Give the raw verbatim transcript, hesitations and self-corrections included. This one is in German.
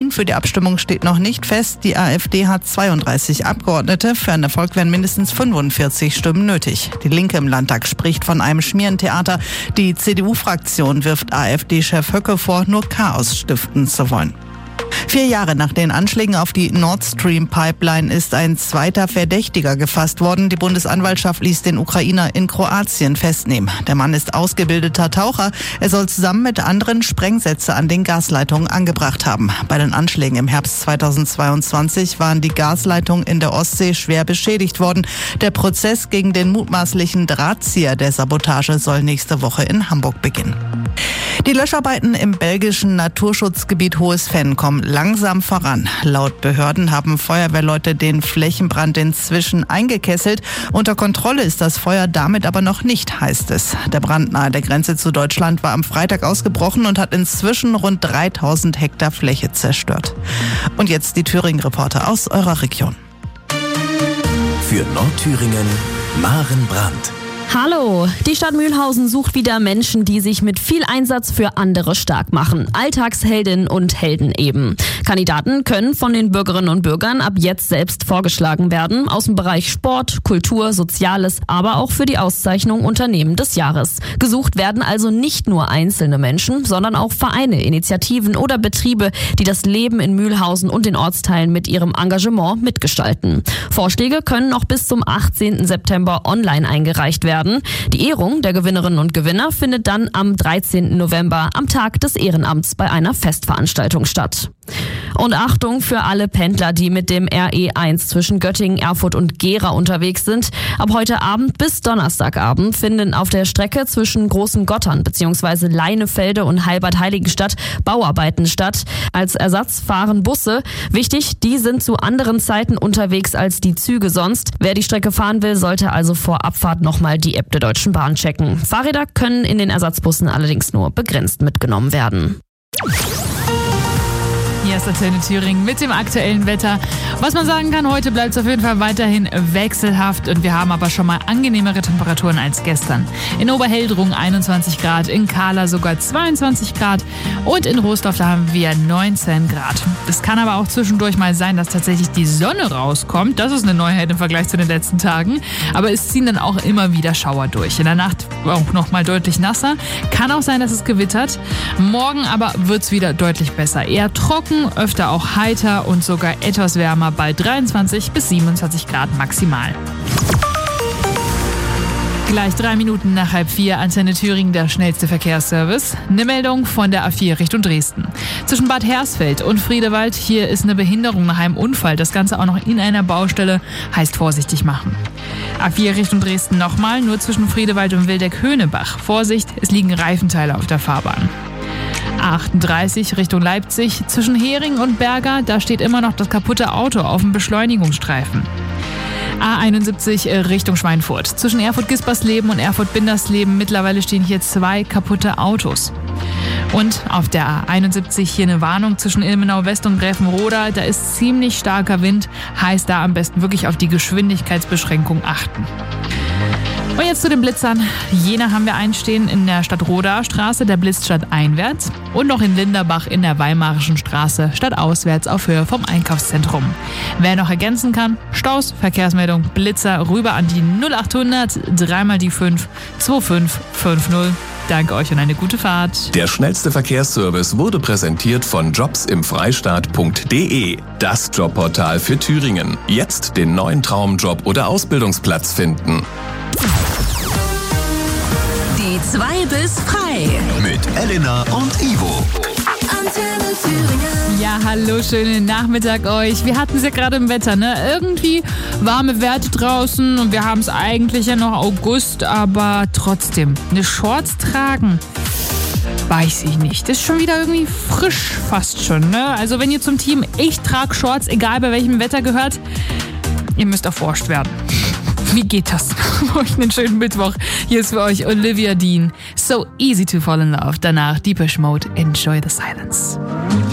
Grünen. Für die Abstimmung steht noch nicht fest. Die AfD hat zweiunddreißig Abgeordnete. Für einen Erfolg wären mindestens fünfundvierzig Stimmen nötig. Die Linke im Landtag spricht von einem Schmierentheater. Die C D U-Fraktion wirft AfD-Chef Höcke vor, nur Chaos stiften zu wollen. Vier Jahre nach den Anschlägen auf die Nord Stream Pipeline ist ein zweiter Verdächtiger gefasst worden. Die Bundesanwaltschaft ließ den Ukrainer in Kroatien festnehmen. Der Mann ist ausgebildeter Taucher. Er soll zusammen mit anderen Sprengsätze an den Gasleitungen angebracht haben. Bei den Anschlägen im Herbst zweitausendzweiundzwanzig waren die Gasleitungen in der Ostsee schwer beschädigt worden. Der Prozess gegen den mutmaßlichen Drahtzieher der Sabotage soll nächste Woche in Hamburg beginnen. Die Löscharbeiten im belgischen Naturschutzgebiet Hohes Venn kommen langsam voran. Laut Behörden haben Feuerwehrleute den Flächenbrand inzwischen eingekesselt. Unter Kontrolle ist das Feuer damit aber noch nicht, heißt es. Der Brand nahe der Grenze zu Deutschland war am Freitag ausgebrochen und hat inzwischen rund dreitausend Hektar Fläche zerstört. Und jetzt die Thüringen-Reporter aus eurer Region. Für Nordthüringen Maren Brandt. Hallo, die Stadt Mühlhausen sucht wieder Menschen, die sich mit viel Einsatz für andere stark machen. Alltagsheldinnen und Helden eben. Kandidaten können von den Bürgerinnen und Bürgern ab jetzt selbst vorgeschlagen werden. Aus dem Bereich Sport, Kultur, Soziales, aber auch für die Auszeichnung Unternehmen des Jahres. Gesucht werden also nicht nur einzelne Menschen, sondern auch Vereine, Initiativen oder Betriebe, die das Leben in Mühlhausen und den Ortsteilen mit ihrem Engagement mitgestalten. Vorschläge können noch bis zum achtzehnten September online eingereicht werden. Die Ehrung der Gewinnerinnen und Gewinner findet dann am dreizehnten November am Tag des Ehrenamts bei einer Festveranstaltung statt. Und Achtung für alle Pendler, die mit dem R E eins zwischen Göttingen, Erfurt und Gera unterwegs sind. Ab heute Abend bis Donnerstagabend finden auf der Strecke zwischen Großen Gottern bzw. Leinefelde und Halbert-Heiligenstadt Bauarbeiten statt. Als Ersatz fahren Busse. Wichtig, die sind zu anderen Zeiten unterwegs als die Züge sonst. Wer die Strecke fahren will, sollte also vor Abfahrt nochmal die App der Deutschen Bahn checken. Fahrräder können in den Ersatzbussen allerdings nur begrenzt mitgenommen werden. Hier ist Antenne Thüringen mit dem aktuellen Wetter. Was man sagen kann, heute bleibt es auf jeden Fall weiterhin wechselhaft und wir haben aber schon mal angenehmere Temperaturen als gestern. In Oberheldrung einundzwanzig Grad, in Kahla sogar zweiundzwanzig Grad und in Roßdorf da haben wir neunzehn Grad. Es kann aber auch zwischendurch mal sein, dass tatsächlich die Sonne rauskommt. Das ist eine Neuheit im Vergleich zu den letzten Tagen. Aber es ziehen dann auch immer wieder Schauer durch. In der Nacht auch noch mal deutlich nasser. Kann auch sein, dass es gewittert. Morgen aber wird es wieder deutlich besser. Eher trocken, öfter auch heiter und sogar etwas wärmer bei dreiundzwanzig bis siebenundzwanzig Grad maximal. Gleich drei Minuten nach halb vier, Antenne Thüringen, der schnellste Verkehrsservice. Eine Meldung von der A vier Richtung Dresden. Zwischen Bad Hersfeld und Friedewald, hier ist eine Behinderung nach einem Unfall. Das Ganze auch noch in einer Baustelle, heißt vorsichtig machen. A vier Richtung Dresden nochmal, nur zwischen Friedewald und Wildeck-Höhnebach. Vorsicht, es liegen Reifenteile auf der Fahrbahn. A achtunddreißig Richtung Leipzig, zwischen Hering und Berger, da steht immer noch das kaputte Auto auf dem Beschleunigungsstreifen. A einundsiebzig Richtung Schweinfurt, zwischen Erfurt-Gispersleben und Erfurt-Bindersleben, mittlerweile stehen hier zwei kaputte Autos. Und auf der A einundsiebzig hier eine Warnung zwischen Ilmenau West und Gräfenroda, da ist ziemlich starker Wind, heißt da am besten wirklich auf die Geschwindigkeitsbeschränkung achten. Und jetzt zu den Blitzern. Jena haben wir einstehen in der Stadt-Rodaer Straße, der blitzt stadteinwärts. Und noch in Linderbach in der Weimarischen Straße, stadtauswärts auf Höhe vom Einkaufszentrum. Wer noch ergänzen kann, Staus, Verkehrsmeldung, Blitzer, rüber an die null achthundert, dreimal die fünf, zwei fünf fünf null. Danke euch und eine gute Fahrt. Der schnellste Verkehrsservice wurde präsentiert von jobs im freistaat punkt de. Das Jobportal für Thüringen. Jetzt den neuen Traumjob oder Ausbildungsplatz finden. Die zwei bis frei. Mit Elena und Ivo. Antenne Thüringen. Ja, hallo, schönen Nachmittag euch. Wir hatten es ja gerade im Wetter, ne? Irgendwie warme Werte draußen und wir haben es eigentlich ja noch August, aber trotzdem, eine Shorts tragen, weiß ich nicht. Das ist schon wieder irgendwie frisch fast schon, ne? Also wenn ihr zum Team Ich trage Shorts, egal bei welchem Wetter gehört, ihr müsst erforscht werden. Wie geht das? Euch einen schönen Mittwoch. Hier ist für euch Olivia Dean. So easy to fall in love. Danach Depeche Mode. Enjoy the silence.